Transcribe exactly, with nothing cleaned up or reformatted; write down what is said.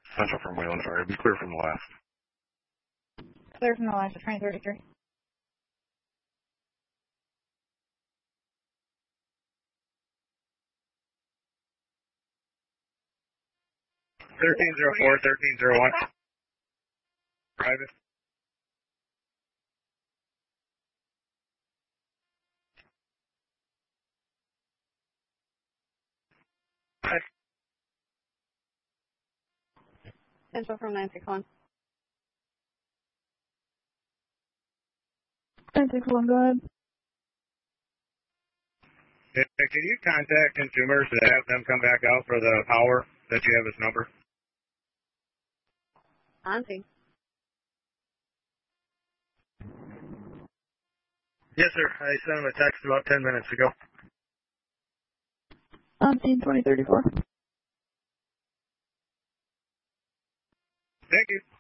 Central from Wayland Fire. Be clear from the last. Clear from the last of twenty thirty-three. thirteen zero four, thirteen zero one. Private. Hi. Central from nine six one. nine six one, go ahead. Can you contact consumers to have them come back out for the power that you have this number? Auntie. Yes, sir. I sent him a text about ten minutes ago. Unseen twenty thirty-four. Thank you.